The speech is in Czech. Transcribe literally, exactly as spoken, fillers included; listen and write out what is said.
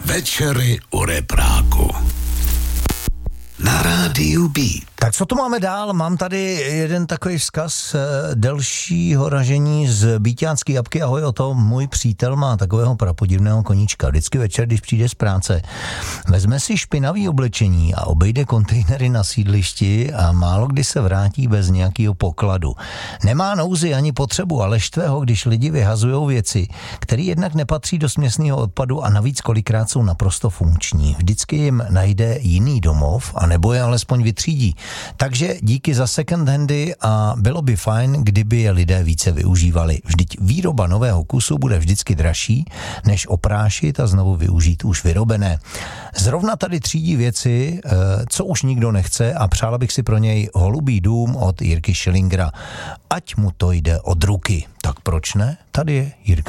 Večery u repráku. Na rádiu Beat. Tak co tu máme dál? Mám tady jeden takový vzkaz delšího ražení z Bíťánský Jabky. Ahoj, o to můj přítel má takového prapodivného koníčka. Vždycky večer, když přijde z práce, vezme si špinavý oblečení a obejde kontejnery na sídlišti a málo kdy se vrátí bez nějakého pokladu. Nemá nouzi ani potřebu, ale štve ho, když lidi vyhazujou věci, které jednak nepatří do směsného odpadu a navíc kolikrát jsou naprosto funkční. Vždycky jim najde jiný domov a nebo je alespoň vytřídí. Takže díky za second handy a bylo by fajn, kdyby je lidé více využívali. Vždyť výroba nového kusu bude vždycky dražší, než oprášit a znovu využít už vyrobené. Zrovna tady třídí věci, co už nikdo nechce a přála bych si pro něj holubý dům od Jirky Schillingera. Ať mu to jde od ruky. Tak proč ne? Tady je Jirka